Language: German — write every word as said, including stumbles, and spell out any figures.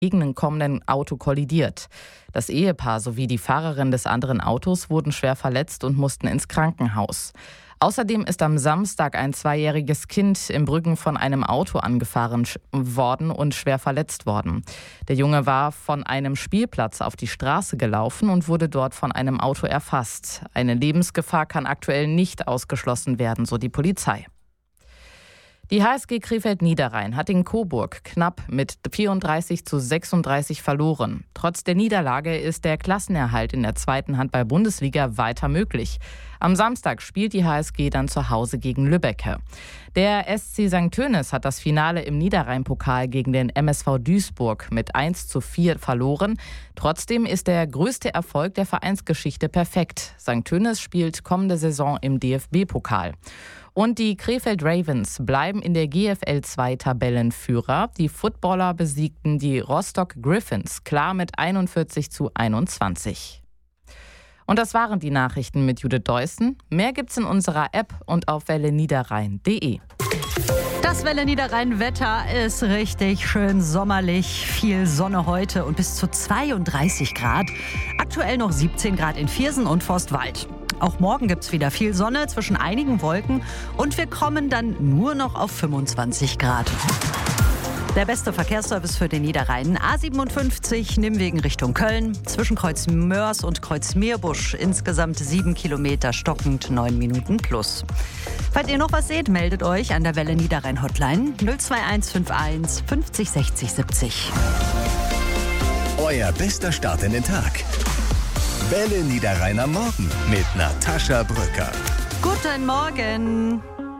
entgegenkommenden Auto kollidiert. Das Ehepaar sowie die Fahrerin des anderen Autos wurden schwer verletzt und mussten ins Krankenhaus. Außerdem ist am Samstag ein zweijähriges Kind im Brüggen von einem Auto angefahren worden und schwer verletzt worden. Der Junge war von einem Spielplatz auf die Straße gelaufen und wurde dort von einem Auto erfasst. Eine Lebensgefahr kann aktuell nicht ausgeschlossen werden, so die Polizei. Die H S G Krefeld-Niederrhein hat in Coburg knapp mit vierunddreißig zu sechsunddreißig verloren. Trotz der Niederlage ist der Klassenerhalt in der zweiten Handball-Bundesliga weiter möglich. Am Samstag spielt die H S G dann zu Hause gegen Lübbecke. Der S C Sankt Tönis hat das Finale im Niederrhein-Pokal gegen den M S V Duisburg mit eins zu vier verloren. Trotzdem ist der größte Erfolg der Vereinsgeschichte perfekt. Sankt Tönis spielt kommende Saison im D F B-Pokal. Und die Krefeld Ravens bleiben in der G F L zwei Tabellenführer. Die Footballer besiegten die Rostock Griffins klar mit einundvierzig zu einundzwanzig. Und das waren die Nachrichten mit Judith Deussen. Mehr gibt's in unserer App und auf welle niederrhein punkt de. Das Welle Niederrhein Wetter ist richtig schön sommerlich. Viel Sonne heute und bis zu zweiunddreißig Grad. Aktuell noch siebzehn Grad in Viersen und Forstwald. Auch morgen gibt's wieder viel Sonne zwischen einigen Wolken und wir kommen dann nur noch auf fünfundzwanzig Grad. Der beste Verkehrsservice für den Niederrhein. A siebenundfünfzig Nimwegen Richtung Köln. Zwischen Kreuz Mörs und Kreuz Meerbusch. Insgesamt sieben Kilometer stockend, neun Minuten plus. Falls ihr noch was seht, meldet euch an der Welle Niederrhein Hotline null zwei eins fünf eins fünfzig sechzig siebzig. Euer bester Start in den Tag. Welle Niederrhein am Morgen mit Natascha Brücker. Guten Morgen.